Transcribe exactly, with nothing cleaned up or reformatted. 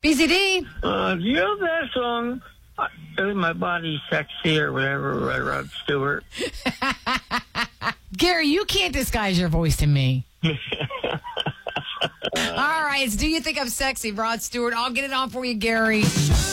B C D. Uh, do you know that song? Uh, My Body's Sexy or whatever by Rod Stewart. Gary, you can't disguise your voice to me. All right, it's Do You Think I'm Sexy, Rod Stewart. I'll get it on for you, Gary.